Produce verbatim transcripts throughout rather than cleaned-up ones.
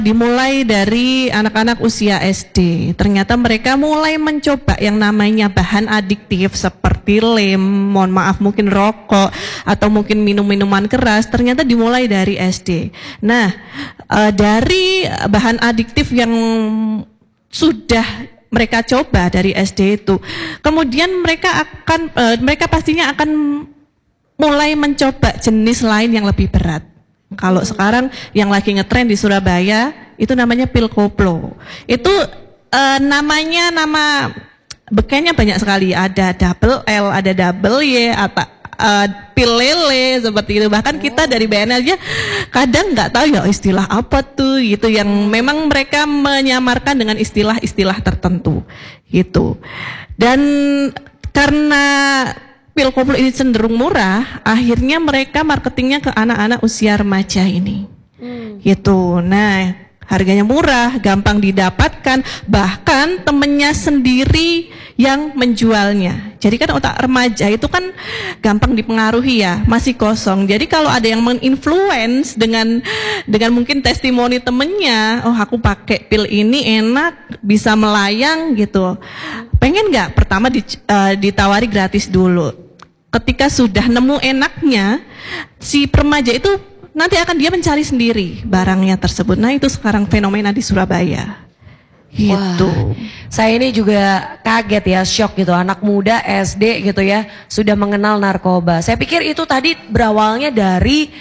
Dimulai dari anak-anak usia S D, ternyata mereka mulai mencoba yang namanya bahan adiktif seperti lem, mohon maaf mungkin rokok atau mungkin minum-minuman keras, ternyata dimulai dari S D. Nah, e, dari bahan adiktif yang sudah mereka coba dari S D itu, kemudian mereka akan, e, mereka pastinya akan mulai mencoba jenis lain yang lebih berat. Kalau sekarang yang lagi ngetren di Surabaya itu namanya pil koplo. Itu uh, namanya nama bekennya banyak sekali. Ada double L, ada double Y, apa uh, pil lele seperti itu. Bahkan kita dari B N L aja kadang nggak tahu ya istilah apa tuh gitu. Yang memang mereka menyamarkan dengan istilah-istilah tertentu gitu. Dan karena pil koplo ini cenderung murah, akhirnya mereka marketingnya ke anak-anak usia remaja ini, hmm. gitu. Nah, harganya murah, gampang didapatkan, bahkan temennya sendiri yang menjualnya. Jadi kan otak remaja itu kan gampang dipengaruhi ya, masih kosong. Jadi kalau ada yang menginfluence dengan dengan mungkin testimoni temennya, oh aku pakai pil ini enak, bisa melayang gitu. Pengen nggak? Pertama di, uh, ditawari gratis dulu. Ketika sudah nemu enaknya, si remaja itu nanti akan dia mencari sendiri barangnya tersebut. Nah itu sekarang fenomena di Surabaya. Gitu. Wah, saya ini juga kaget ya, shock gitu. Anak muda S D gitu ya, sudah mengenal narkoba. Saya pikir itu tadi berawalnya dari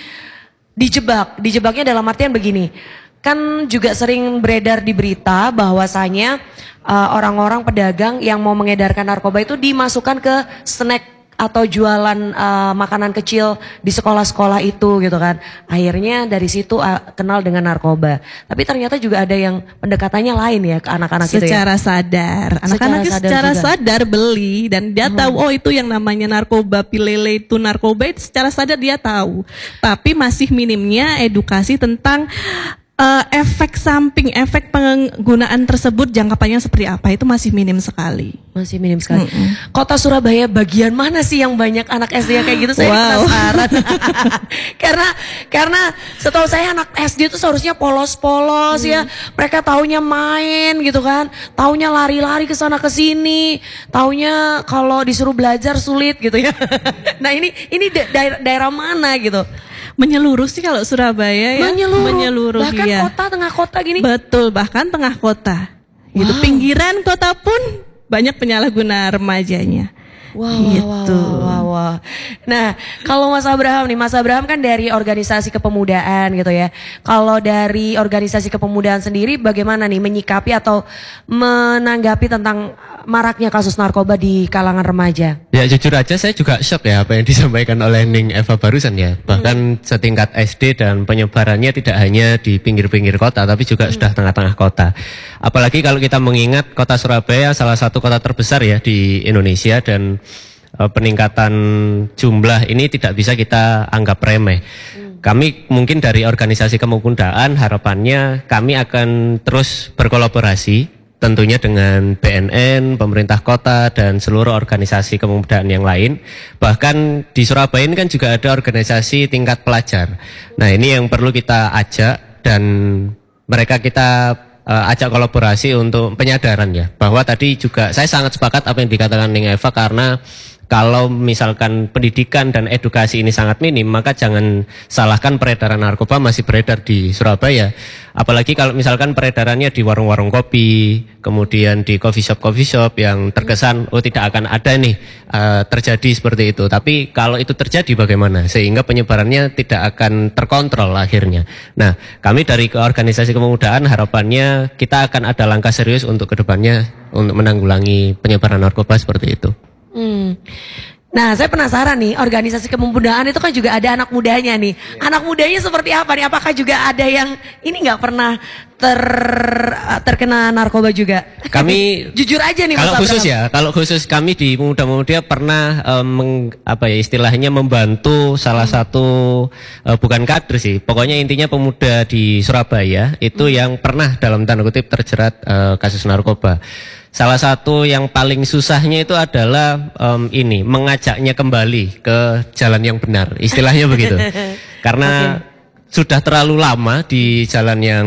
dijebak. Dijebaknya dalam artian begini. Kan juga sering beredar di berita bahwasanya orang-orang uh, pedagang yang mau mengedarkan narkoba itu dimasukkan ke snack atau jualan uh, makanan kecil di sekolah-sekolah itu gitu kan. Akhirnya dari situ uh, kenal dengan narkoba. Tapi ternyata juga ada yang pendekatannya lain ya ke anak-anak itu ya. Secara sadar. Anak-anak secara, secara sadar beli dan dia hmm. tahu oh itu yang namanya narkoba, pil lele itu narkoba, itu secara sadar dia tahu. Tapi masih minimnya edukasi tentang Uh, efek samping, efek penggunaan tersebut jangka panjang seperti apa, itu masih minim sekali. Masih minim sekali. Mm -mm. Kota Surabaya bagian mana sih yang banyak anak S D yang kayak gitu? Saya wow. penasaran. karena karena setahu saya anak S D itu seharusnya polos-polos hmm. ya. Mereka taunya main gitu kan. Taunya lari-lari ke sana ke sini. Taunya kalau disuruh belajar sulit gitu ya. Nah ini ini daerah, daerah mana gitu? Menyeluruh sih kalau Surabaya ya. Menyeluruh, menyeluruh bahkan ya. kota, tengah kota gini. Betul, bahkan tengah kota. Wow. Gitu, pinggiran kota pun banyak penyalahguna remajanya. Wow, gitu. wow, wow, wow. Nah, kalau Mas Abraham nih, Mas Abraham kan dari organisasi kepemudaan gitu ya. Kalau dari organisasi kepemudaan sendiri bagaimana nih menyikapi atau menanggapi tentang maraknya kasus narkoba di kalangan remaja? Ya jujur aja saya juga shock ya apa yang disampaikan oleh Ning Eva barusan ya. Bahkan hmm. setingkat S D dan penyebarannya tidak hanya di pinggir-pinggir kota tapi juga hmm. sudah tengah-tengah kota. Apalagi kalau kita mengingat kota Surabaya salah satu kota terbesar ya di Indonesia dan e, peningkatan jumlah ini tidak bisa kita anggap remeh. Hmm. Kami mungkin dari organisasi kepemudaan harapannya kami akan terus berkolaborasi tentunya dengan B N N, pemerintah kota dan seluruh organisasi kepemudaan yang lain. Bahkan di Surabaya ini kan juga ada organisasi tingkat pelajar. Nah ini yang perlu kita ajak dan mereka kita uh, ajak kolaborasi untuk penyadaran ya. Bahwa tadi juga saya sangat sepakat apa yang dikatakan Ning Eva karena kalau misalkan pendidikan dan edukasi ini sangat minim, maka jangan salahkan peredaran narkoba masih beredar di Surabaya. Apalagi kalau misalkan peredarannya di warung-warung kopi, kemudian di coffee shop-coffee shop yang terkesan, oh tidak akan ada nih uh, terjadi seperti itu. Tapi kalau itu terjadi bagaimana? Sehingga penyebarannya tidak akan terkontrol akhirnya. Nah, kami dari organisasi kepemudaan harapannya kita akan ada langkah serius untuk kedepannya untuk menanggulangi penyebaran narkoba seperti itu. Hmm. Nah saya penasaran nih, organisasi kepemudaan itu kan juga ada anak mudanya nih. Anak mudanya seperti apa nih? Apakah juga ada yang ini nggak pernah ter terkena narkoba juga? Kami jujur aja nih. Kalau Mas khusus ya, kalau khusus kami di Pemuda-Pemuda pernah um, meng, apa ya istilahnya membantu salah hmm. satu uh, bukan kader sih, pokoknya intinya pemuda di Surabaya itu hmm. yang pernah dalam tanda kutip terjerat uh, kasus narkoba. Salah satu yang paling susahnya itu adalah um, ini mengajaknya kembali ke jalan yang benar, istilahnya begitu. Karena okay. sudah terlalu lama di jalan yang